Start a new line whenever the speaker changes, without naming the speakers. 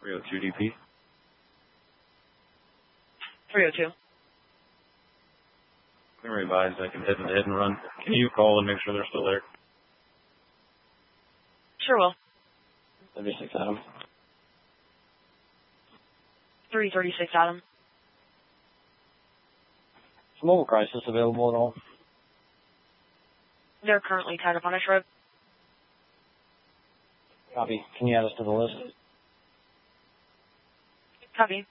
302 DP.
302.
Can revise, I can hit and run. Can you call and make sure they're still there?
Sure will.
36 Adam.
336 Adam.
Is mobile crisis available at all?
They're currently tied up on a trip.
Copy. Can you add us to the list?
Copy.